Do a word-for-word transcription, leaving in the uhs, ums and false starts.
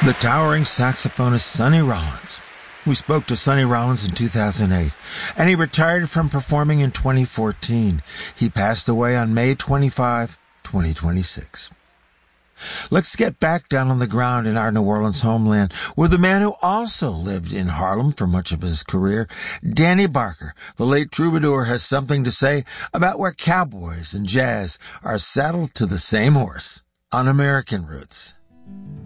The towering saxophonist Sonny Rollins. We spoke to Sonny Rollins in two thousand eight, and he retired from performing in twenty fourteen. He passed away on May twenty-fifth, twenty twenty-six. Let's get back down on the ground in our New Orleans homeland with a man who also lived in Harlem for much of his career. Danny Barker, the late troubadour, has something to say about where cowboys and jazz are saddled to the same horse on American Roots.